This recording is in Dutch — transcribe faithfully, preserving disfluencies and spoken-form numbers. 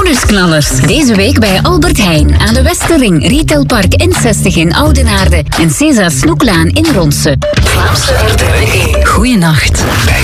Bonusknallers. Deze week bij Albert Heijn. Aan de Westerring, Retailpark N zestig in Oudenaarde. En César Snoeklaan in Ronse. Vlaamse R T L één. Goeienacht.